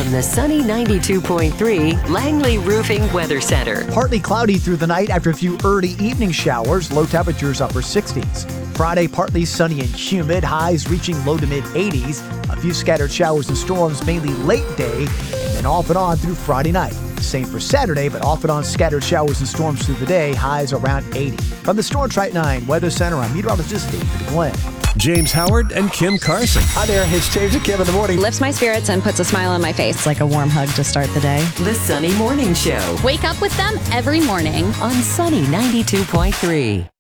from the sunny 92.3 Langley Roofing Weather Center. Partly cloudy through the night after a few early evening showers. Low temperatures upper 60s. Friday, partly sunny and humid. Highs reaching low to mid 80s. A few scattered showers and storms mainly late day, and then off and on through Friday night. Same for Saturday, but off and on scattered showers and storms through the day. Highs around 80. From the Storm Track 9 Weather Center, I'm meteorologist David Glenn. James Howard and Kim Carson. Hi there, it's James and Kim in the morning. Lifts my spirits and puts a smile on my face. It's like a warm hug to start the day. The Sunny Morning Show Wake up with them every morning on Sunny 92.3.